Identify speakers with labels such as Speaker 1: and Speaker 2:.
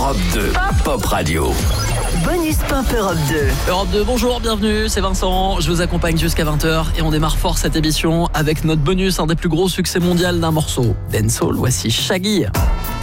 Speaker 1: Europe 2, Pop Radio.
Speaker 2: Bonus Pop Europe 2.
Speaker 3: Europe 2, bonjour, bienvenue, c'est Vincent. Je vous accompagne jusqu'à 20h et on démarre fort cette émission avec notre bonus, un des plus gros succès mondial d'un morceau. Dancehall, voici Shaggy.